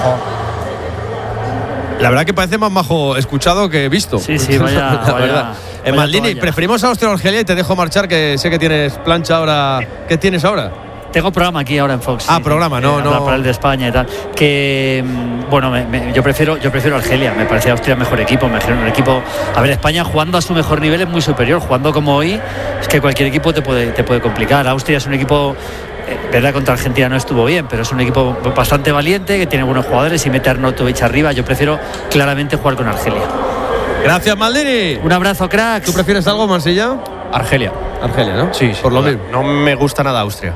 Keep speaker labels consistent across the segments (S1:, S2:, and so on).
S1: majo.
S2: La verdad que parece más majo escuchado que visto.
S3: Sí, vaya.
S2: La verdad. Maldini, preferimos a Austria o Argelia y te dejo marchar, que sé que tienes plancha ahora. ¿Qué tienes ahora?
S3: Tengo programa aquí ahora en Fox.
S2: Programa, no.
S3: Para el de España y tal. Que, bueno, yo prefiero Argelia. Me parece Austria mejor equipo. Un equipo. A ver, España jugando a su mejor nivel es muy superior. Jugando como hoy, es que cualquier equipo te puede complicar. Austria es un equipo. Verdad, contra Argentina no estuvo bien, pero es un equipo bastante valiente, que tiene buenos jugadores y mete a Arnautovic arriba. Yo prefiero claramente jugar con Argelia.
S2: Gracias, Maldini.
S3: Un abrazo, cracks.
S2: ¿Tú prefieres algo, Marsella?
S4: Argelia,
S2: ¿no?
S4: Sí,
S2: por lo mismo.
S4: No me gusta nada Austria.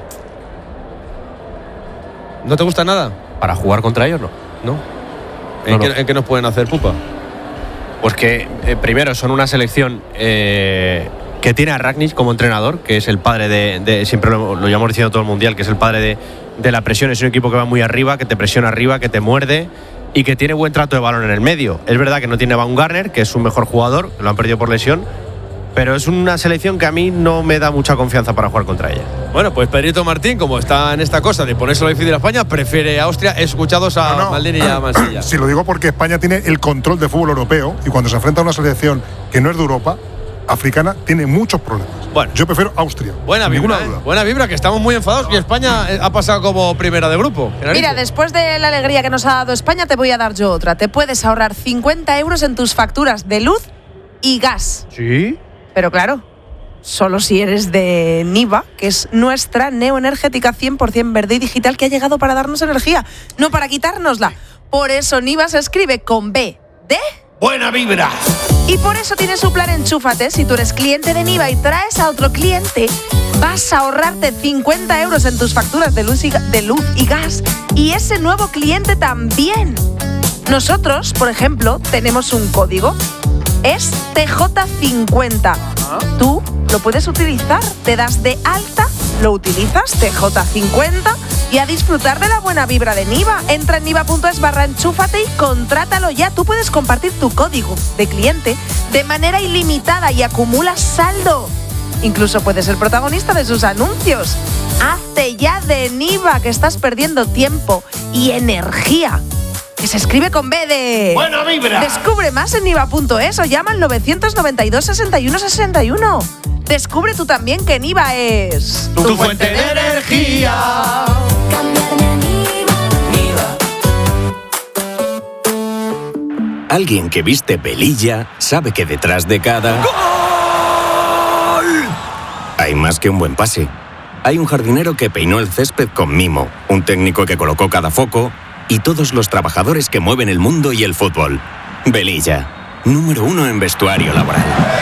S2: ¿No te gusta nada?
S4: Para jugar contra ellos, no.
S2: ¿En qué nos pueden hacer pupa?
S4: Pues que primero son una selección que tiene a Rangnick como entrenador, que es el padre de siempre lo llevamos diciendo todo el mundial, que es el padre de la presión. Es un equipo que va muy arriba, que te presiona arriba, que te muerde y que tiene buen trato de balón en el medio. Es verdad que no tiene a Baumgartner, que es su mejor jugador, que lo han perdido por lesión, pero es una selección que a mí no me da mucha confianza para jugar contra ella.
S2: Bueno, pues Pedrito Martín, como está en esta cosa de ponérselo difícil a España, prefiere a Austria. Escuchados a Maldini y a Mansilla.
S1: Sí, lo digo porque España tiene el control de fútbol europeo y cuando se enfrenta a una selección que no es de Europa, africana, tiene muchos problemas.
S2: Bueno,
S1: yo prefiero Austria.
S2: Buena vibra, buena vibra, que estamos muy enfadados y España ha pasado como primera de grupo.
S5: Mira, después de la alegría que nos ha dado España, te voy a dar yo otra. Te puedes ahorrar 50 euros en tus facturas de luz y gas.
S2: ¿Sí?
S5: Pero claro, solo si eres de Niva, que es nuestra neoenergética 100% verde y digital que ha llegado para darnos energía, no para quitárnosla. Por eso Niva se escribe con B de
S2: buena vibra.
S5: Y por eso tiene su plan Enchúfate. Si tú eres cliente de Niva y traes a otro cliente, vas a ahorrarte 50 euros en tus facturas de luz y gas. Y ese nuevo cliente también. Nosotros, por ejemplo, tenemos un código. Es TJ50. Tú lo puedes utilizar. Te das de alta, lo utilizas, TJ50, y a disfrutar de la buena vibra de Niva. Entra en niva.es/enchúfate y contrátalo ya. Tú puedes compartir tu código de cliente de manera ilimitada y acumulas saldo. Incluso puedes ser protagonista de sus anuncios. Hazte ya de Niva, que estás perdiendo tiempo y energía. Que se escribe con B de
S2: buena vibra.
S5: Descubre más en niva.es o llama al 992 61 61. Descubre tú también que Niva es
S2: tu fuente de energía.
S6: Alguien que viste velilla sabe que detrás de cada ¡gol! Hay más que un buen pase. Hay un jardinero que peinó el césped con mimo, un técnico que colocó cada foco y todos los trabajadores que mueven el mundo y el fútbol. Velilla, número 1 en vestuario laboral.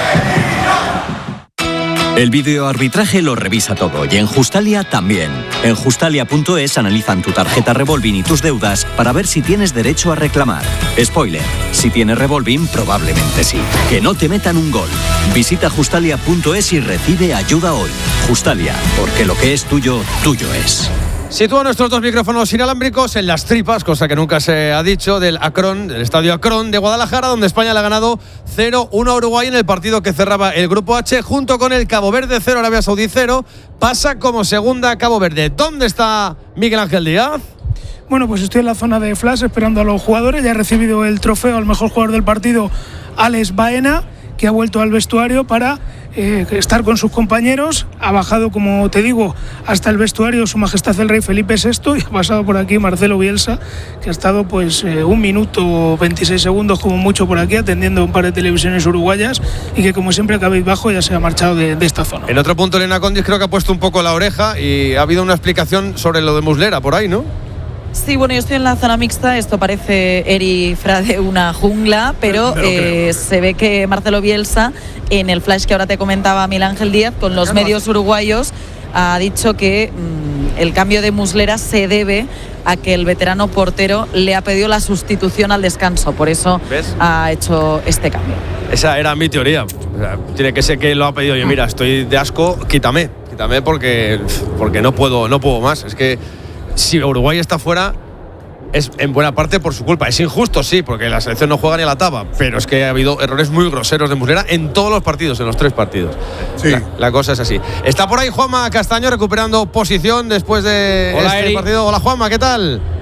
S7: El videoarbitraje lo revisa todo y en Justalia también. En Justalia.es analizan tu tarjeta Revolving y tus deudas para ver si tienes derecho a reclamar. Spoiler, si tienes Revolving probablemente sí. Que no te metan un gol. Visita Justalia.es y recibe ayuda hoy. Justalia, porque lo que es tuyo, tuyo es.
S2: Sitúa nuestros dos micrófonos inalámbricos en las tripas, cosa que nunca se ha dicho, del estadio Akron de Guadalajara, donde España le ha ganado 0-1 a Uruguay en el partido que cerraba el Grupo H, junto con el Cabo Verde 0, Arabia Saudí 0. Pasa como segunda Cabo Verde. ¿Dónde está Miguel Ángel Díaz?
S8: Bueno, pues estoy en la zona de flash esperando a los jugadores. Ya ha recibido el trofeo al mejor jugador del partido, Alex Baena, que ha vuelto al vestuario para estar con sus compañeros. Ha bajado, como te digo, hasta el vestuario Su Majestad el Rey Felipe VI y ha pasado por aquí Marcelo Bielsa, que ha estado pues 1 minuto 26 segundos como mucho por aquí atendiendo a un par de televisiones uruguayas y que como siempre cabizbajo ya se ha marchado de esta zona.
S2: En otro punto Elena Condis creo que ha puesto un poco la oreja y ha habido una explicación sobre lo de Muslera por ahí, ¿no?
S9: Sí, bueno, yo estoy en la zona mixta, esto parece Eri Frade una jungla, pero se ve que Marcelo Bielsa, en el flash que ahora te comentaba Miguel Ángel Díaz, con los medios uruguayos, ha dicho que el cambio de Muslera se debe a que el veterano portero le ha pedido la sustitución al descanso, por eso ha hecho este cambio.
S2: Esa era mi teoría. O sea, tiene que ser que lo ha pedido. Oye, mira, estoy de asco, quítame porque no puedo más. Es que si Uruguay está fuera, es en buena parte por su culpa. Es injusto, sí, porque la selección no juega ni a la taba, pero es que ha habido errores muy groseros de Muslera en todos los partidos, en los 3 partidos. Sí. La cosa es así. Está por ahí Juanma Castaño recuperando posición después de este partido. Hola, Juanma, ¿qué tal?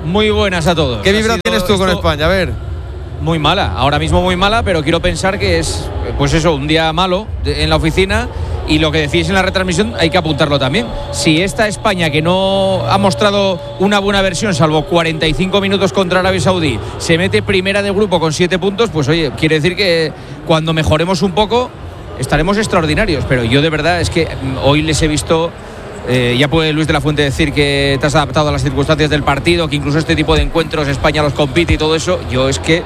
S10: Muy buenas a todos.
S2: ¿Qué vibra tienes tú con España? A ver.
S10: Muy mala, ahora mismo muy mala, pero quiero pensar que es, pues eso, un día malo en la oficina, y lo que decís en la retransmisión hay que apuntarlo también. Si esta España, que no ha mostrado una buena versión, salvo 45 minutos contra Arabia Saudí, se mete primera de grupo con 7 puntos, pues oye, quiere decir que cuando mejoremos un poco estaremos extraordinarios, pero yo de verdad es que hoy les he visto. Ya puede Luis de la Fuente decir que te has adaptado a las circunstancias del partido, que incluso este tipo de encuentros España los compite y todo eso. Yo es que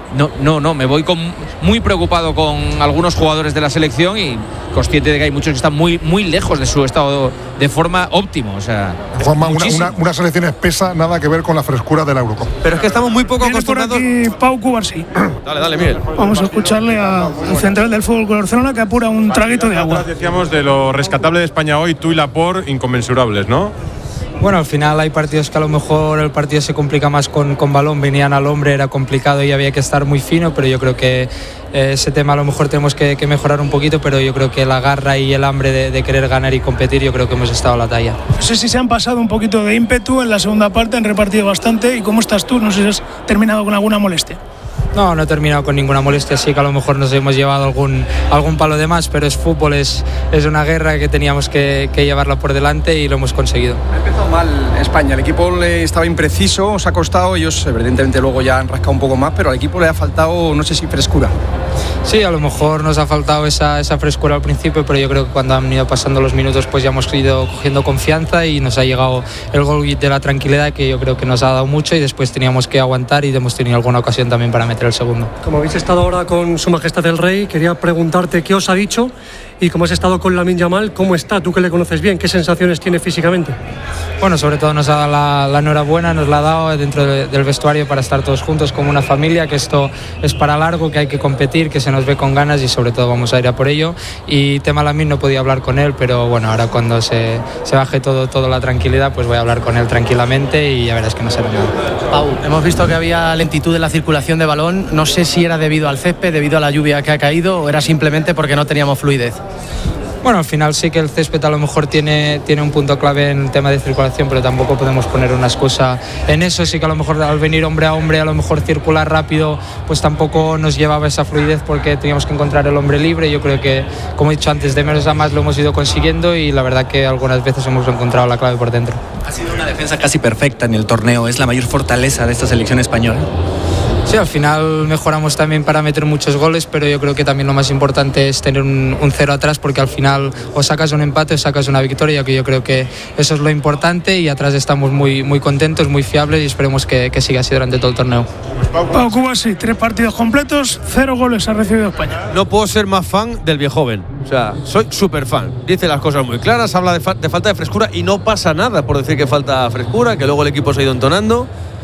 S10: no, me voy muy preocupado con algunos jugadores de la selección y consciente de que hay muchos que están muy, muy lejos de su estado de forma óptimo. O sea,
S1: Juanma, una selección espesa, nada que ver con la frescura de la Eurocopa.
S2: Pero es que estamos muy poco acostumbrados.
S8: Viene por aquí Pau Cubarsí.
S2: Dale, Miguel.
S8: Vamos a escucharle al central del Fútbol Club Barcelona, que apura un traguito de agua.
S11: Decíamos de lo rescatable de España hoy, tú y Laporte, inconmensurables, ¿no?
S12: Bueno, al final hay partidos que a lo mejor el partido se complica más con balón, venían al hombre, era complicado y había que estar muy fino, pero yo creo que ese tema a lo mejor tenemos que mejorar un poquito, pero yo creo que la garra y el hambre de querer ganar y competir, yo creo que hemos estado a la talla.
S8: No sé si se han pasado un poquito de ímpetu en la segunda parte, han repartido bastante. ¿Y cómo estás tú? No sé si has terminado con alguna molestia.
S12: No he terminado con ninguna molestia, sí que a lo mejor nos hemos llevado algún palo de más, pero es fútbol, es una guerra que teníamos que llevarla por delante y lo hemos conseguido.
S13: Ha empezado mal España, el equipo le estaba impreciso, os ha costado, ellos evidentemente luego ya han rascado un poco más, pero al equipo le ha faltado, no sé si frescura.
S12: Sí, a lo mejor nos ha faltado esa frescura al principio, pero yo creo que cuando han ido pasando los minutos pues ya hemos ido cogiendo confianza y nos ha llegado el gol de la tranquilidad, que yo creo que nos ha dado mucho, y después teníamos que aguantar y hemos tenido alguna ocasión también para meter el segundo.
S14: Como habéis estado ahora con Su Majestad el Rey, quería preguntarte qué os ha dicho y cómo has estado con Lamine Yamal, cómo está, tú que le conoces bien, qué sensaciones tiene físicamente.
S12: Bueno, sobre todo nos ha dado la enhorabuena, nos la ha dado dentro del vestuario para estar todos juntos como una familia, que esto es para largo, que hay que competir, que se nos ve con ganas y sobre todo vamos a ir a por ello. Y tema Lamine no podía hablar con él, pero bueno, ahora cuando se baje toda la tranquilidad, pues voy a hablar con él tranquilamente y ya verás que no será nada.
S15: Pau, hemos visto que había lentitud en la circulación de balón, no sé si era debido al césped, debido a la lluvia que ha caído, o era simplemente porque no teníamos fluidez.
S12: Bueno, al final sí que el césped a lo mejor tiene un punto clave en el tema de circulación, pero tampoco podemos poner una excusa en eso. Sí que a lo mejor al venir hombre a hombre, a lo mejor circular rápido, pues tampoco nos llevaba esa fluidez porque teníamos que encontrar el hombre libre. Yo creo que, como he dicho antes, de menos a más lo hemos ido consiguiendo y la verdad que algunas veces hemos encontrado la clave por dentro.
S15: Ha sido una defensa casi perfecta en el torneo, es la mayor fortaleza de esta selección española.
S12: Sí, al final mejoramos también para meter muchos goles, pero yo creo que también lo más importante es tener un 0 atrás, porque al final o sacas un empate o sacas una victoria, que yo creo que eso es lo importante, y atrás estamos muy, muy contentos, muy fiables y esperemos que siga así durante todo el torneo.
S8: Pau Cubarsí, 3 partidos completos, 0 goles ha recibido España.
S2: No puedo ser más fan del viejo joven. O sea, soy súper fan. Dice las cosas muy claras, habla de falta de frescura y no pasa nada por decir que falta frescura, que luego el equipo se ha ido entonando.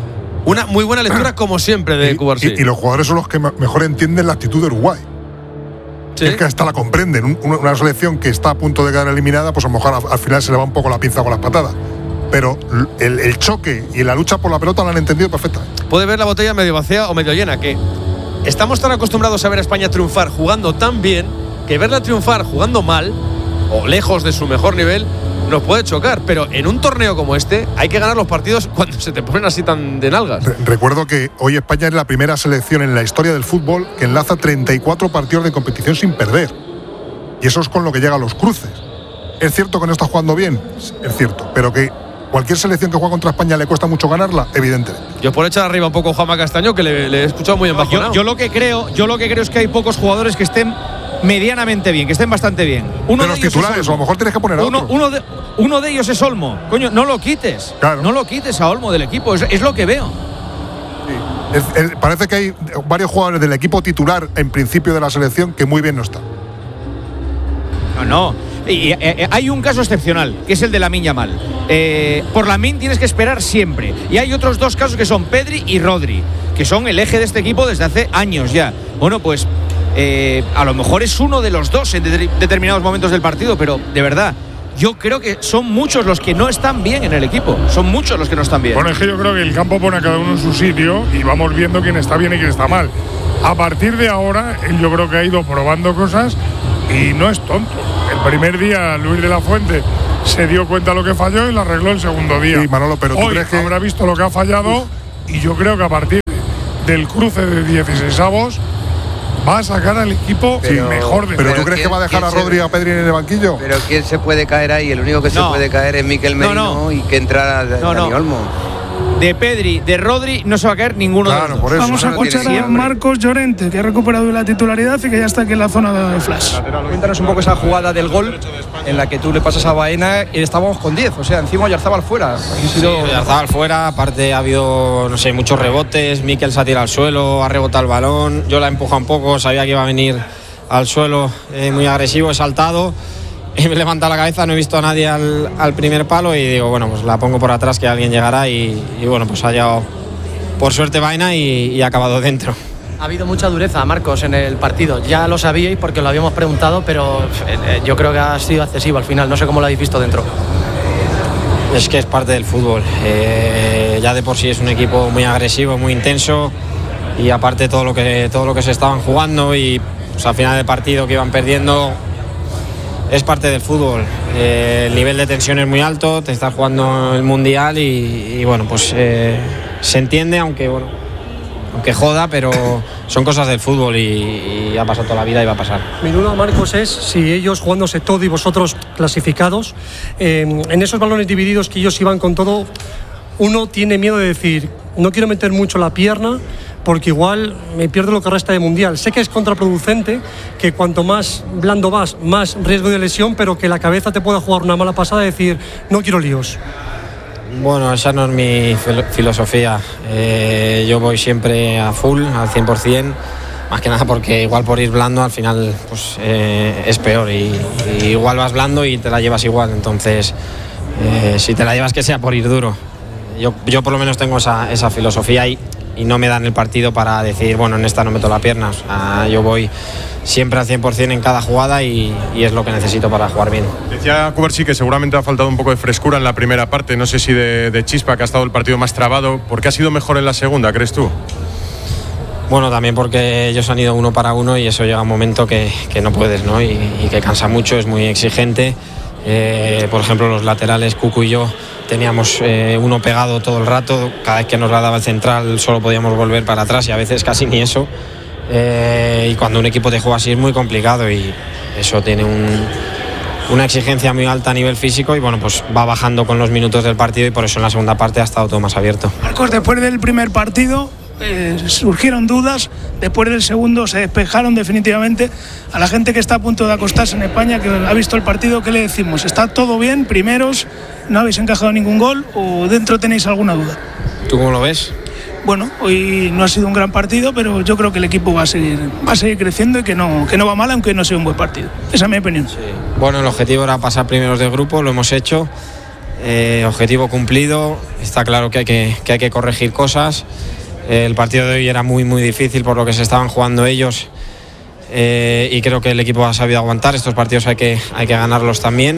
S2: Una muy buena lectura, como siempre, de Cubarsí.
S1: Y los jugadores son los que mejor entienden la actitud de Uruguay. ¿Sí? Es que hasta la comprenden. Una selección que está a punto de quedar eliminada, pues a lo mejor al final se le va un poco la pinza con las patadas. Pero el choque y la lucha por la pelota lo han entendido perfectamente.
S2: Puede ver la botella medio vacía o medio llena, que estamos tan acostumbrados a ver a España triunfar jugando tan bien, que verla triunfar jugando mal o lejos de su mejor nivel nos puede chocar, pero en un torneo como este hay que ganar los partidos cuando se te ponen así tan de nalgas.
S1: Recuerdo que hoy España es la primera selección en la historia del fútbol que enlaza 34 partidos de competición sin perder, y eso es con lo que llega a los cruces. ¿Es cierto que no está jugando bien? Es cierto, pero que cualquier selección que juega contra España le cuesta mucho ganarla, evidentemente.
S2: Yo por echar arriba un poco a Juanma Castaño, que le he escuchado muy embajonado.
S10: Yo lo que creo es que hay pocos jugadores que estén medianamente bien, que estén bastante bien.
S1: De los titulares, a lo mejor tienes que poner a otro.
S10: Uno de ellos es Olmo. Coño, no lo quites.
S1: Claro.
S10: No lo quites a Olmo del equipo, es lo que veo.
S1: Sí. Parece que hay varios jugadores del equipo titular en principio de la selección que muy bien no están.
S10: No. Y hay un caso excepcional, que es el de Lamine Yamal. Por Lamine tienes que esperar siempre. Y hay otros 2 casos que son Pedri y Rodri, que son el eje de este equipo desde hace años ya. Bueno, pues a lo mejor es uno de los 2 en determinados momentos del partido, pero de verdad, yo creo que son muchos los que no están bien en el equipo. Son muchos los que no están bien.
S16: Bueno, es que yo creo que el campo pone a cada uno en su sitio y vamos viendo quién está bien y quién está mal. A partir de ahora, él yo creo que ha ido probando cosas y no es tonto. El primer día Luis de la Fuente se dio cuenta de lo que falló y lo arregló el segundo día.
S1: Sí, Manolo, pero ¿tú
S16: hoy
S1: crees que
S16: habrá visto lo que ha fallado? Y yo creo que a partir del cruce de 16avos va a sacar al equipo mejor de
S1: ¿Pero
S16: todo.
S1: tú crees que va a dejar a Rodri y a Pedri en el banquillo?
S17: Pero ¿quién se puede caer ahí? El único que se puede caer es Mikel Merino y que entrara Dani Olmo.
S10: De Pedri, de Rodri, no se va a caer ninguno de los dos.
S1: Por eso.
S8: Vamos a escuchar a Marcos Llorente, que ha recuperado la titularidad y que ya está aquí en la zona de Flash.
S13: Cuéntanos un poco esa jugada del gol en la que tú le pasas a Baena y estábamos con 10, o sea, encima Oyarzabal fuera.
S18: Oyarzabal fuera, aparte ha habido, no sé, muchos rebotes, Mikel se ha tirado al suelo, ha rebotado el balón, yo la he empujado un poco, sabía que iba a venir al suelo muy agresivo, he saltado. He levantado la cabeza, no he visto a nadie al primer palo y digo, bueno, pues la pongo por atrás que alguien llegará y bueno, pues ha llegado por suerte Baena y ha acabado dentro.
S15: Ha habido mucha dureza, Marcos, en el partido. Ya lo sabíais porque lo habíamos preguntado, pero yo creo que ha sido excesivo al final. No sé cómo lo habéis visto dentro.
S18: Es que es parte del fútbol. Ya de por sí es un equipo muy agresivo, muy intenso y aparte todo lo que se estaban jugando y pues, al final del partido que iban perdiendo. Es parte del fútbol, el nivel de tensión es muy alto, te estás jugando el Mundial y bueno, pues se entiende, aunque joda, pero son cosas del fútbol y ha pasado toda la vida y va a pasar.
S14: Mi duda, Marcos, es si ellos jugándose todo y vosotros clasificados, en esos balones divididos que ellos iban con todo, uno tiene miedo de decir, no quiero meter mucho la pierna, porque igual me pierdo lo que resta de Mundial. Sé que es contraproducente, que cuanto más blando vas, más riesgo de lesión, pero que la cabeza te pueda jugar una mala pasada y decir, no quiero líos.
S18: Bueno, esa no es mi filosofía. Yo voy siempre a full, al 100%, más que nada porque igual por ir blando al final pues, es peor y igual vas blando y te la llevas igual. Entonces, si te la llevas que sea por ir duro. Yo por lo menos tengo esa filosofía y no me dan el partido para decir, bueno, en esta no meto la pierna. O sea, yo voy siempre al 100% en cada jugada y es lo que necesito para jugar bien.
S11: Decía Cubarsí que seguramente ha faltado un poco de frescura en la primera parte, no sé si de chispa, que ha estado el partido más trabado. ¿Por qué ha sido mejor en la segunda, crees tú?
S18: Bueno, también porque ellos han ido uno para uno y eso llega un momento que no puedes, ¿no? Y que cansa mucho, es muy exigente. Por ejemplo, los laterales, Cucu y yo, teníamos uno pegado todo el rato, cada vez que nos la daba el central solo podíamos volver para atrás y a veces casi ni eso. Y cuando un equipo te juega así es muy complicado y eso tiene una exigencia muy alta a nivel físico y bueno, pues va bajando con los minutos del partido y por eso en la segunda parte ha estado todo más abierto.
S8: Marcos, después del primer partido surgieron dudas, después del segundo se despejaron definitivamente. A la gente que está a punto de acostarse en España, que ha visto el partido, ¿qué le decimos? ¿Está todo bien? ¿Primeros? ¿No habéis encajado ningún gol? ¿O dentro tenéis alguna duda?
S18: ¿Tú cómo lo ves?
S8: Bueno, hoy no ha sido un gran partido, pero yo creo que el equipo va a seguir creciendo y que no va mal, aunque no sea un buen partido. Esa es mi opinión.
S18: Sí. Bueno, el objetivo era pasar primeros del grupo, lo hemos hecho. Objetivo cumplido. Está claro que hay que corregir cosas. El partido de hoy era muy muy difícil por lo que se estaban jugando ellos y creo que el equipo ha sabido aguantar. Estos partidos hay que ganarlos también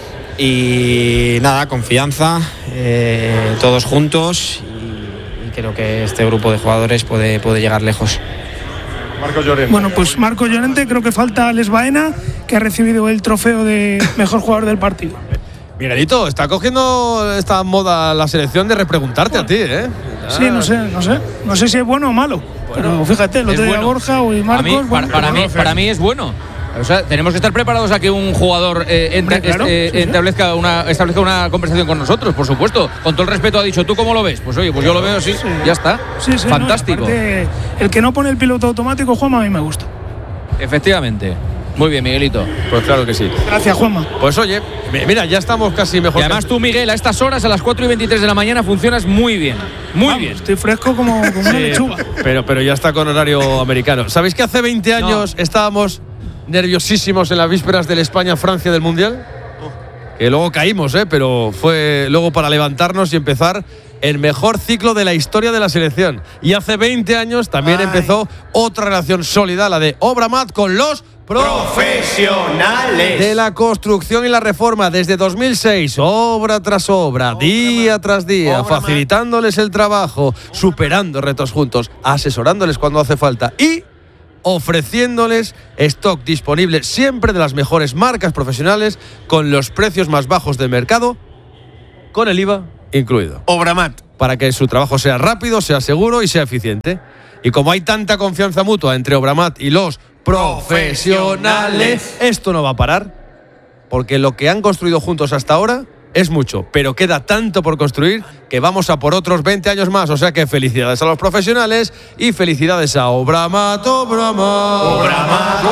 S18: y nada, confianza, todos juntos y creo que este grupo de jugadores puede llegar lejos.
S11: Marcos Llorente.
S8: Bueno, pues Marcos Llorente, creo que falta Alex Baena, que ha recibido el trofeo de mejor jugador del partido.
S2: Miguelito, está cogiendo esta moda la selección de repreguntarte a ti, ¿eh?
S8: Sí, no sé si es bueno o malo. Pero fíjate, lo tenía Borja y Marcos.
S10: Para mí es bueno. O sea, tenemos que estar preparados a que un jugador establezca una conversación con nosotros, por supuesto. Con todo el respeto ha dicho, ¿tú cómo lo ves? Pues oye, pues yo lo veo así, ya está.
S8: Sí,
S10: fantástico.
S8: El que no pone el piloto automático, Juanma, a mí me gusta.
S10: Efectivamente. Muy bien, Miguelito.
S2: Pues claro que sí.
S8: Gracias, Juanma.
S2: Pues oye, mira, ya estamos casi mejor.
S10: Y además tú, Miguel, a estas horas, a las 4:23 de la mañana, funcionas muy bien. Muy bien.
S8: Estoy fresco como una lechuga.
S2: Pero ya está con horario americano. ¿Sabéis que hace 20 años estábamos nerviosísimos en las vísperas del España-Francia del Mundial? Que luego caímos, pero fue luego para levantarnos y empezar el mejor ciclo de la historia de la selección. Y hace 20 años también empezó otra relación sólida, la de Obramat con los profesionales de la construcción y la reforma desde 2006, obra tras obra, día tras día, facilitándoles el trabajo, superando retos juntos, asesorándoles cuando hace falta y ofreciéndoles stock disponible siempre de las mejores marcas profesionales con los precios más bajos del mercado, con el IVA incluido.
S19: Obramat.
S2: Para que su trabajo sea rápido, sea seguro y sea eficiente. Y como hay tanta confianza mutua entre Obramat y los profesionales, esto no va a parar, porque lo que han construido juntos hasta ahora es mucho, pero queda tanto por construir que vamos a por otros 20 años más. O sea que felicidades a los profesionales y felicidades a Obramat, Obramat, Obramat,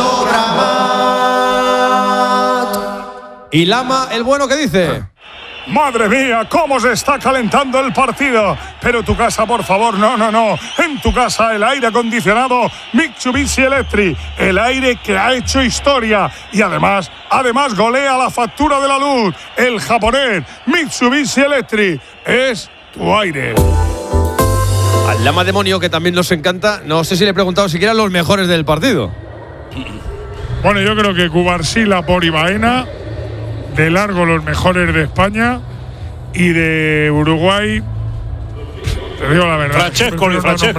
S2: Obramat. Y Lama, el bueno, que dice:
S16: Madre mía, cómo se está calentando el partido. Pero tu casa, por favor, no. En tu casa el aire acondicionado Mitsubishi Electric. El aire que ha hecho historia. Y además golea la factura de la luz. El japonés Mitsubishi Electric es tu aire.
S2: Al Lama Demonio, que también nos encanta, no sé si le he preguntado siquiera los mejores del partido.
S16: Bueno, yo creo que Cubarsí, por y Baena, de largo los mejores de España, y de Uruguay, te digo la verdad,
S19: Francescoli.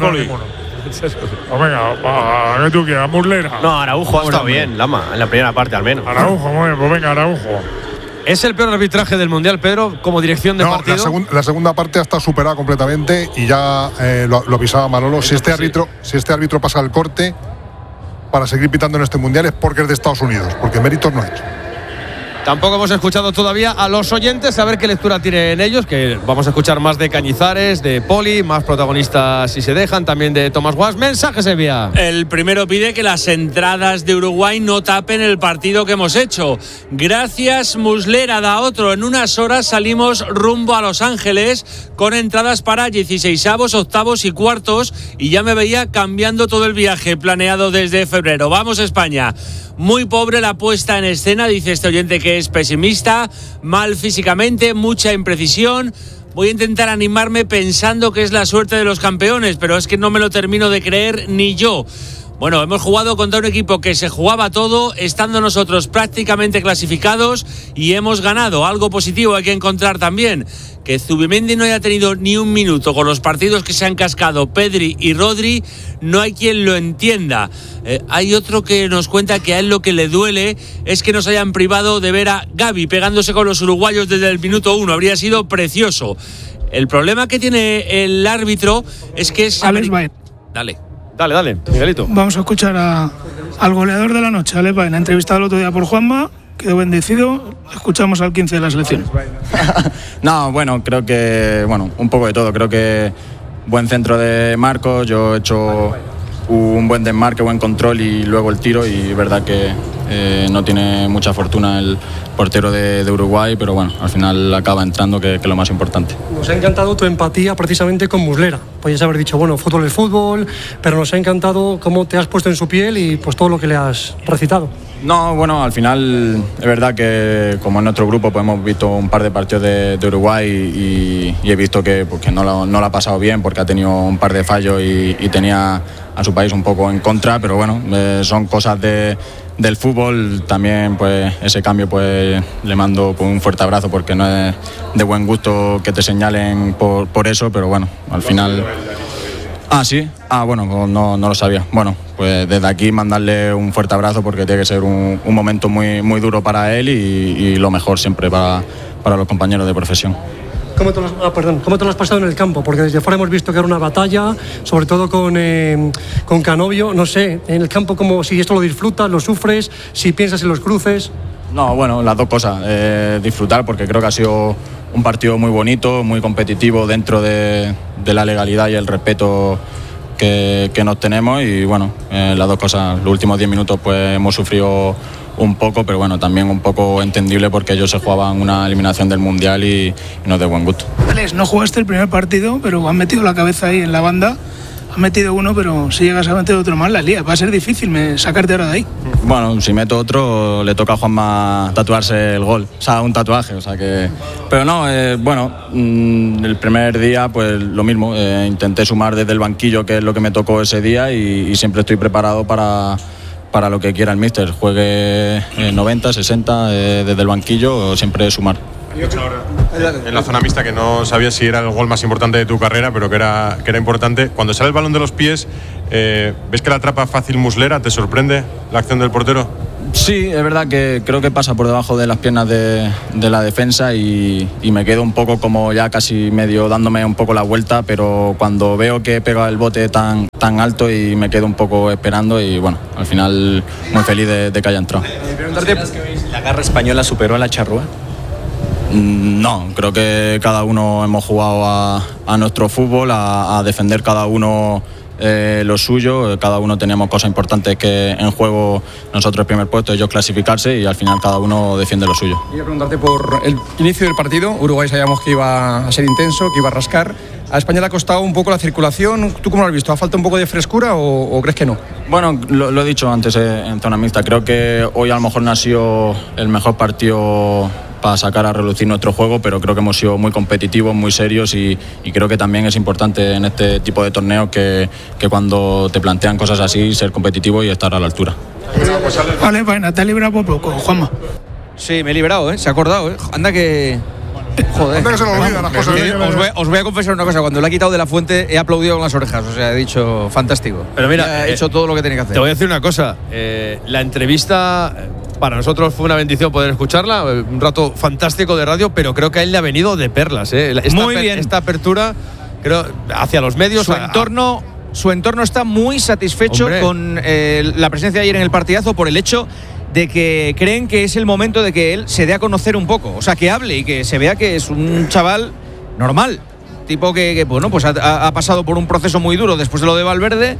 S16: Venga, ¿qué tú quieras? Muslera.
S4: No, Araujo ha estado bien, Lama, en la primera parte al menos.
S16: Araujo, muy bien, pues venga, Araujo.
S2: ¿Es el peor arbitraje del Mundial, Pedro, como dirección de partido?
S1: La segunda parte ha estado superada completamente y ya lo avisaba Manolo. Si este árbitro pasa el corte para seguir pitando en este Mundial es porque es de Estados Unidos, porque méritos no ha hecho.
S2: Tampoco hemos escuchado todavía a los oyentes, a ver qué lectura tienen ellos, que vamos a escuchar más de Cañizares, de Poli, más protagonistas si se dejan, también de Tomás Guas. Mensajes, Evia.
S20: El primero pide que las entradas de Uruguay no tapen el partido que hemos hecho. Gracias, Muslera. Da otro. En unas horas salimos rumbo a Los Ángeles con entradas para 16avos, octavos y cuartos, y ya me veía cambiando todo el viaje planeado desde febrero. Vamos, España. Muy pobre la puesta en escena, dice este oyente que es pesimista, mal físicamente, mucha imprecisión. Voy a intentar animarme pensando que es la suerte de los campeones, pero es que no me lo termino de creer ni yo. Bueno, hemos jugado contra un equipo que se jugaba todo, estando nosotros prácticamente clasificados, y hemos ganado. Algo positivo hay que encontrar también. Que Zubimendi no haya tenido ni un minuto con los partidos que se han cascado Pedri y Rodri, no hay quien lo entienda. Hay otro que nos cuenta que a él lo que le duele es que nos hayan privado de ver a Gavi pegándose con los uruguayos desde el minuto 1. Habría sido precioso. El problema que tiene el árbitro es que es...
S8: Alex Baena.
S2: Dale, Miguelito.
S8: Vamos a escuchar al goleador de la noche, Alex Baena, entrevistado el otro día por Juanma. Quedó bendecido. Escuchamos al 15 de la selección.
S21: No, bueno, creo que un poco de todo. Creo que buen centro de Marcos, yo he hecho un buen desmarque, buen control y luego el tiro, y verdad que no tiene mucha fortuna el portero de Uruguay, pero bueno, al final acaba entrando, que es lo más importante.
S14: Nos ha encantado tu empatía precisamente con Muslera. Podrías haber dicho, bueno, fútbol es fútbol, pero nos ha encantado cómo te has puesto en su piel y pues todo lo que le has recitado.
S21: No, bueno, al final es verdad que como en nuestro grupo pues hemos visto un par de partidos de Uruguay y he visto que no lo ha pasado bien porque ha tenido un par de fallos y tenía a su país un poco en contra, pero bueno, son cosas del fútbol. También pues ese cambio pues le mando pues, un fuerte abrazo, porque no es de buen gusto que te señalen por eso, pero bueno, al final... ¿sí? Bueno, no lo sabía. Bueno, pues desde aquí mandarle un fuerte abrazo, porque tiene que ser un momento muy, muy duro para él y lo mejor siempre para los compañeros de profesión.
S14: ¿Cómo te lo has pasado en el campo? Porque desde fuera hemos visto que era una batalla, sobre todo con Canovio. No sé, en el campo, como si esto lo disfrutas, lo sufres, si piensas en los cruces.
S21: No, bueno, las dos cosas. Disfrutar, porque creo que ha sido un partido muy bonito, muy competitivo dentro de la legalidad y el respeto que nos tenemos, y bueno, las dos cosas. Los últimos 10 minutos pues hemos sufrido un poco, pero bueno, también un poco entendible porque ellos se jugaban una eliminación del Mundial y no de buen gusto.
S8: Alex, no jugaste el primer partido, pero han metido la cabeza ahí en la banda. Han metido uno, pero si llegas a meter otro más, la lía. Va a ser difícil sacarte ahora de ahí.
S21: Bueno, si meto otro, le toca a Juanma tatuarse el gol. O sea, un tatuaje, o sea que... Pero no, el primer día, pues lo mismo. Intenté sumar desde el banquillo, que es lo que me tocó ese día, y siempre estoy preparado para lo que quiera el míster. Juegue 90, 60, desde el banquillo, siempre sumar.
S11: En la zona mixta, que no sabía si era el gol más importante de tu carrera, pero que era importante. Cuando sale el balón de los pies, ¿Ves que la atrapa fácil Muslera? ¿Te sorprende la acción del portero?
S21: Sí, es verdad que creo que pasa por debajo de las piernas de la defensa y me quedo un poco como ya casi medio dándome un poco la vuelta, pero cuando veo que pega el bote tan alto y me quedo un poco esperando y bueno, al final muy feliz de que haya entrado.
S19: ¿La garra española superó a la charrúa?
S21: No, creo que cada uno hemos jugado a nuestro fútbol, a defender cada uno lo suyo, cada uno teníamos cosas importantes que en juego, nosotros el primer puesto, ellos clasificarse y al final cada uno defiende lo suyo.
S13: Quería preguntarte por el inicio del partido. Uruguay sabíamos que iba a ser intenso, que iba a rascar. A España le ha costado un poco la circulación. ¿Tú cómo lo has visto? ¿Ha faltado un poco de frescura o crees que no?
S21: Bueno, lo he dicho antes en zona mixta, creo que hoy a lo mejor no ha sido el mejor partido para sacar a relucir nuestro juego, pero creo que hemos sido muy competitivos, muy serios y creo que también es importante en este tipo de torneos que cuando te plantean cosas así, ser competitivo y estar a la altura.
S8: Vale, bueno, te has librado por poco, Juanma.
S10: Sí, me he librado, se ha acordado, Anda que... Joder.
S1: Anda que se lo olvidan las cosas.
S10: Os voy a confesar una cosa, cuando lo ha quitado de la fuente he aplaudido con las orejas, o sea, he dicho fantástico.
S2: Pero mira,
S10: he hecho todo lo que tenía que hacer.
S2: Te voy a decir una cosa, la entrevista para nosotros fue una bendición poder escucharla, un rato fantástico de radio, pero creo que a él le ha venido de perlas.
S10: Muy bien.
S2: Esta apertura, creo, hacia los medios.
S10: Su entorno está muy satisfecho con la presencia de ayer en el partidazo por el hecho de que creen que es el momento de que él se dé a conocer un poco, o sea, que hable y que se vea que es un chaval normal, tipo que bueno, pues ha pasado por un proceso muy duro después de lo de Valverde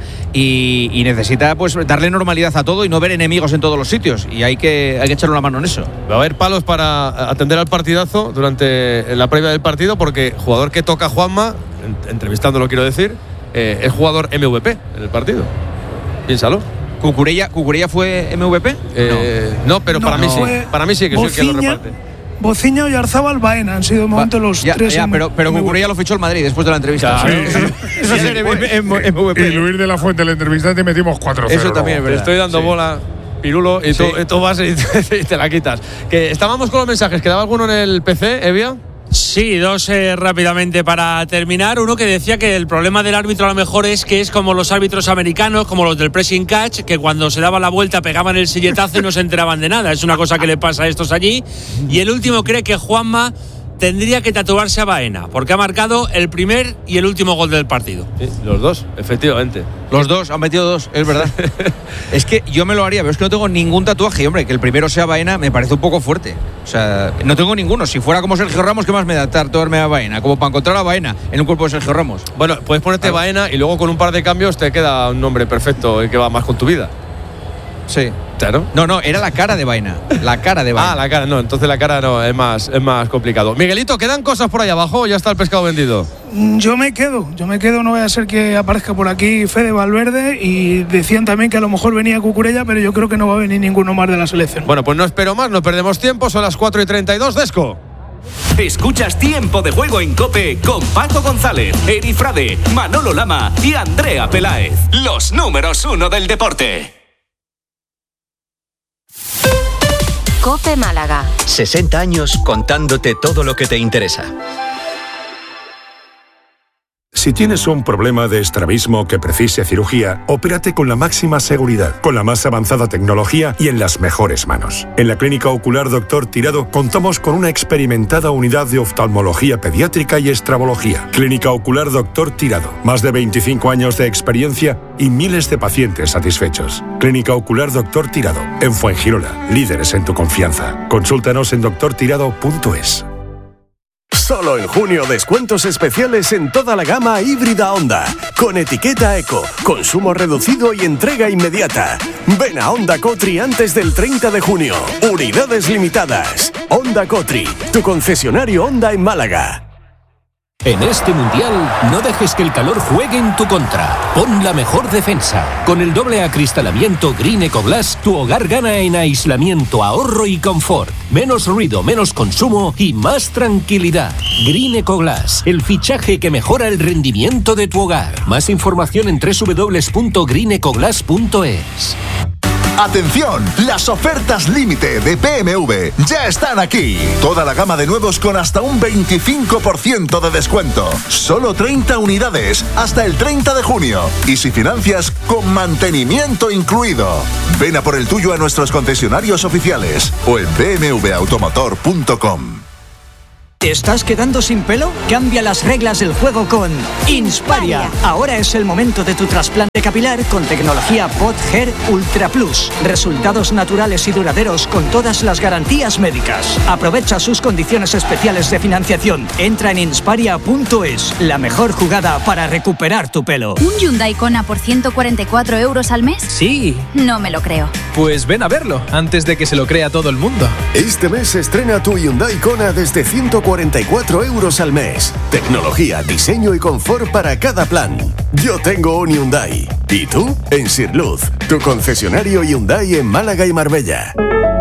S10: y necesita pues darle normalidad a todo y no ver enemigos en todos los sitios, y hay que echarle una mano en eso.
S2: Va a haber palos para atender al partidazo durante la previa del partido, porque jugador que toca Juanma, entrevistándolo quiero decir, es jugador MVP en el partido. Piénsalo.
S10: ¿Cucurella fue MVP?
S2: No, pero para mí sí. Para mí sí, que soy el que lo reparte.
S8: Bociño y Arzábal Baena han sido de momento los tres.
S10: Pero Cucurella lo fichó el Madrid después de la entrevista.
S1: Eso es MVP. Y Luis de la Fuente, la entrevistante, metimos 4-0.
S2: Eso también es verdad. Estoy dando bola, Pirulo, y tú vas y te la quitas. Que estábamos con los mensajes. ¿Quedaba alguno en el PC, Evia?
S20: Sí, dos rápidamente para terminar. Uno que decía que el problema del árbitro a lo mejor es que es como los árbitros americanos, como los del pressing catch, que cuando se daba la vuelta pegaban el silletazo y no se enteraban de nada. Es una cosa que le pasa a estos allí. Y el último cree que Juanma tendría que tatuarse a Baena, porque ha marcado el primer y el último gol del partido.
S2: Sí, los dos, efectivamente.
S10: Los dos, han metido dos, es verdad. Es que yo me lo haría, pero es que no tengo ningún tatuaje. Y hombre, que el primero sea Baena me parece un poco fuerte. O sea, no tengo ninguno. Si fuera como Sergio Ramos, ¿qué más me da tatuarme a Baena? Como para encontrar a Baena en un cuerpo de Sergio Ramos.
S2: Bueno, puedes ponerte Baena y luego con un par de cambios te queda un nombre perfecto y que va más con tu vida.
S10: Sí.
S2: Claro.
S10: No, era la cara de Baena. La cara de Baena.
S2: La cara, no, entonces la cara no, es más complicado. Miguelito, ¿quedan cosas por ahí abajo o ya está el pescado vendido?
S8: Yo me quedo, no voy a ser que aparezca por aquí Fede Valverde, y decían también que a lo mejor venía Cucurella, pero yo creo que no va a venir ninguno más de la selección.
S2: Bueno, pues no espero más, no perdemos tiempo, son las 4:32, Desco.
S22: Escuchas Tiempo de Juego en COPE con Paco González, Eri Frade, Manolo Lama y Andrea Peláez. Los números 1 del deporte.
S23: COPE Málaga. 60 años contándote todo lo que te interesa.
S24: Si tienes un problema de estrabismo que precise cirugía, opérate con la máxima seguridad, con la más avanzada tecnología y en las mejores manos. En la Clínica Ocular Dr. Tirado contamos con una experimentada unidad de oftalmología pediátrica y estrabología. Clínica Ocular Dr. Tirado. Más de 25 años de experiencia y miles de pacientes satisfechos. Clínica Ocular Dr. Tirado. En Fuengirola, líderes en tu confianza. Consúltanos en drtirado.es.
S25: Solo en junio descuentos especiales en toda la gama híbrida Honda, con etiqueta Eco, consumo reducido y entrega inmediata. Ven a Honda Cotri antes del 30 de junio. Unidades limitadas. Honda Cotri, tu concesionario Honda en Málaga.
S26: En este Mundial, no dejes que el calor juegue en tu contra. Pon la mejor defensa. Con el doble acristalamiento Green Ecoglass, tu hogar gana en aislamiento, ahorro y confort. Menos ruido, menos consumo y más tranquilidad. Green Ecoglass, el fichaje que mejora el rendimiento de tu hogar. Más información en www.greenecoglass.es.
S3: ¡Atención! Las ofertas límite de BMW ya están aquí. Toda la gama de nuevos con hasta un 25% de descuento. Solo 30 unidades hasta el 30 de junio. Y si financias, con mantenimiento incluido. Ven a por el tuyo a nuestros concesionarios oficiales o en bmwautomotor.com.
S5: ¿Te estás quedando sin pelo? Cambia las reglas del juego con Insparia. Ahora es el momento de tu trasplante capilar con tecnología Pod Hair Ultra Plus. Resultados naturales y duraderos con todas las garantías médicas. Aprovecha sus condiciones especiales de financiación. Entra en insparia.es. La mejor jugada para recuperar tu pelo.
S6: ¿Un Hyundai Kona por 144 euros al mes?
S7: Sí.
S6: No me lo creo.
S7: Pues ven a verlo, antes de que se lo crea todo el mundo.
S25: Este mes estrena tu Hyundai Kona desde 144 euros al mes. Tecnología, diseño y confort para cada plan. Yo tengo un Hyundai. ¿Y tú? En Sirluz, tu concesionario Hyundai en Málaga y Marbella.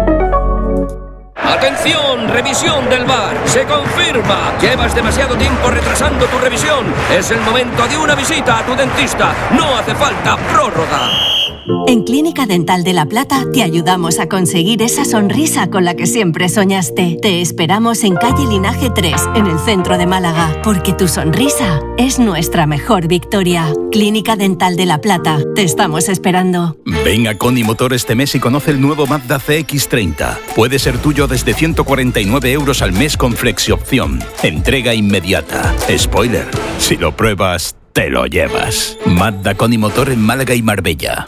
S9: ¡Atención! ¡Revisión del VAR! ¡Se confirma! Llevas demasiado tiempo retrasando tu revisión. Es el momento de una visita a tu dentista. No hace falta prórroga.
S12: En Clínica Dental de La Plata te ayudamos a conseguir esa sonrisa con la que siempre soñaste. Te esperamos en calle Linaje 3, en el centro de Málaga, porque tu sonrisa es nuestra mejor victoria. Clínica Dental de La Plata, te estamos esperando.
S27: Ven a Coni Motor este mes y conoce el nuevo Mazda CX-30. Puede ser tuyo desde 149 euros al mes con flexiopción. Entrega inmediata. Spoiler, si lo pruebas, te lo llevas. Mazda Coni Motor en Málaga y Marbella.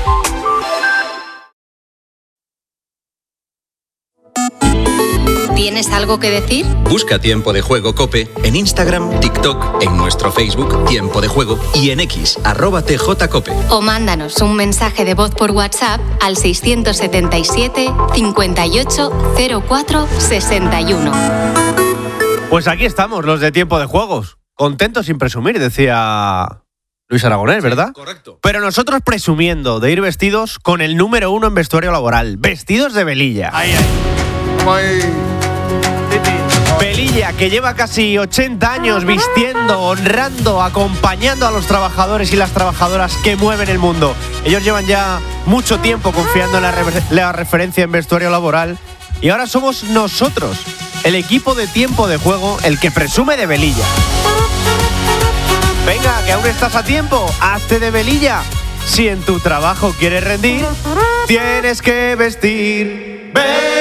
S6: ¿Tienes algo que decir?
S23: Busca Tiempo de Juego COPE en Instagram, TikTok, en nuestro Facebook Tiempo de Juego y en X, @TJCOPE.
S6: O mándanos un mensaje de voz por WhatsApp al 677 58 04 61.
S4: Pues aquí estamos, los de Tiempo de Juegos. Contentos sin presumir, decía Luis Aragonés, ¿verdad?
S2: Correcto.
S4: Pero nosotros presumiendo de ir vestidos con el número 1 en vestuario laboral, vestidos de Velilla. Velilla, que lleva casi 80 años vistiendo, honrando, acompañando a los trabajadores y las trabajadoras que mueven el mundo. Ellos llevan ya mucho tiempo confiando en la referencia en vestuario laboral y ahora somos nosotros, el equipo de Tiempo de Juego, el que presume de Velilla. Venga, que aún estás a tiempo, hazte de Velilla. Si en tu trabajo quieres rendir, tienes que vestir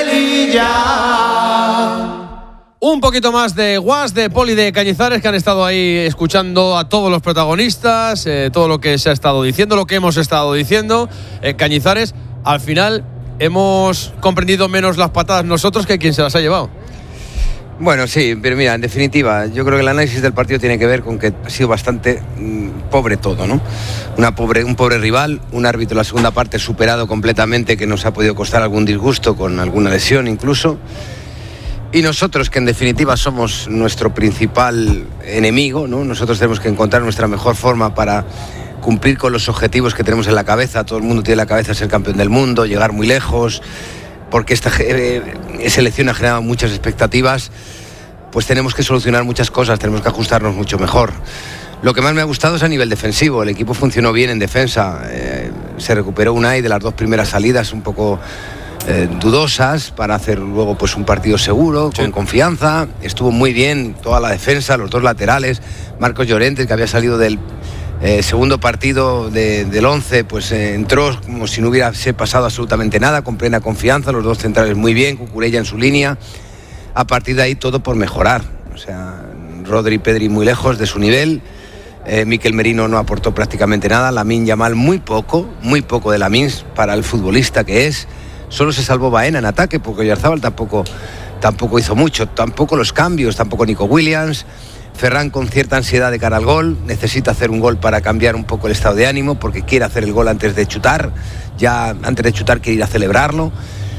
S4: Velilla.
S2: Un poquito más de Guas, de Poli, de Cañizares, que han estado ahí escuchando a todos los protagonistas, todo lo que se ha estado diciendo, lo que hemos estado diciendo. Cañizares, al final hemos comprendido menos las patadas nosotros que quien se las ha llevado.
S17: Bueno, sí, pero mira, en definitiva, yo creo que el análisis del partido tiene que ver con que ha sido bastante pobre todo, ¿no? Un pobre rival, un árbitro en la segunda parte superado completamente, que nos ha podido costar algún disgusto, con alguna lesión incluso. Y nosotros, que en definitiva somos nuestro principal enemigo, ¿no? Nosotros tenemos que encontrar nuestra mejor forma para cumplir con los objetivos que tenemos en la cabeza. Todo el mundo tiene en la cabeza ser campeón del mundo, llegar muy lejos, porque esta selección ha generado muchas expectativas. Pues tenemos que solucionar muchas cosas, tenemos que ajustarnos mucho mejor. Lo que más me ha gustado es a nivel defensivo. El equipo funcionó bien en defensa, se recuperó Unai de las dos primeras salidas un poco dudosas, para hacer luego pues un partido seguro, con confianza. Estuvo muy bien toda la defensa, los dos laterales. Marcos Llorente, que había salido del segundo partido del 11, pues entró como si no hubiese pasado absolutamente nada, con plena confianza. Los dos centrales muy bien, Cucurella en su línea. A partir de ahí todo por mejorar. O sea, Rodri y Pedri muy lejos de su nivel. Mikel Merino no aportó prácticamente nada. Lamine Yamal muy poco de Lamine para el futbolista que es. Solo se salvó Baena en ataque, porque Oyarzabal tampoco hizo mucho, tampoco los cambios, tampoco Nico Williams. Ferran con cierta ansiedad de cara al gol, necesita hacer un gol para cambiar un poco el estado de ánimo, porque quiere hacer el gol antes de chutar, ya antes de chutar quiere ir a celebrarlo.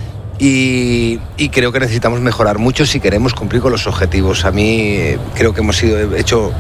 S17: Y creo que necesitamos mejorar mucho si queremos cumplir con los objetivos. A mí creo que hemos hecho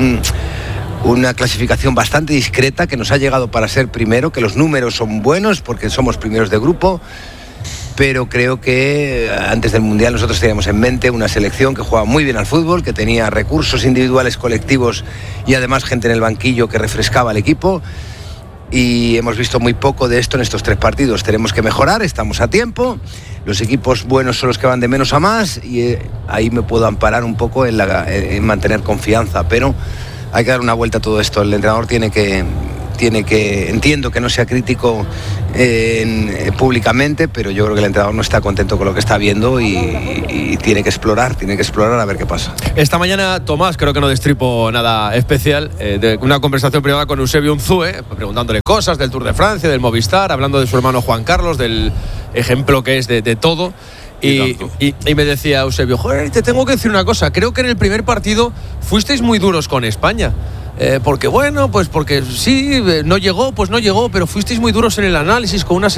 S17: una clasificación bastante discreta, que nos ha llegado para ser primero, que los números son buenos porque somos primeros de grupo, pero creo que antes del Mundial nosotros teníamos en mente una selección que jugaba muy bien al fútbol, que tenía recursos individuales, colectivos y además gente en el banquillo que refrescaba al equipo. y hemos visto muy poco de esto en estos 3 partidos. Tenemos que mejorar, estamos a tiempo. Los equipos buenos son los que van de menos a más y ahí me puedo amparar un poco en mantener confianza, pero hay que dar una vuelta a todo esto. El entrenador tiene que, entiendo que no sea crítico públicamente, pero yo creo que el entrenador no está contento con lo que está viendo y tiene que explorar a ver qué pasa.
S2: Esta mañana, Tomás, creo que no destripo nada especial, de una conversación privada con Eusebio Unzúe, preguntándole cosas del Tour de Francia, del Movistar, hablando de su hermano Juan Carlos, del ejemplo que es de todo. Y me decía Eusebio, joder, te tengo que decir una cosa, creo que en el primer partido fuisteis muy duros con España. Porque sí, no llegó, pero fuisteis muy duros en el análisis con una selección